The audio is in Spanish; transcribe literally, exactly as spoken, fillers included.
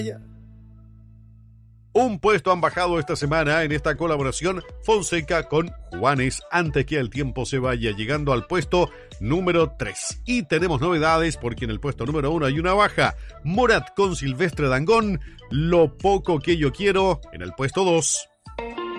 Un puesto han bajado esta semana en esta colaboración Fonseca con Juanes antes que el tiempo se vaya, llegando al puesto número tres. Y tenemos novedades porque en el puesto número uno hay una baja. Morat con Silvestre Dangond, Lo poco que yo quiero, en el puesto dos.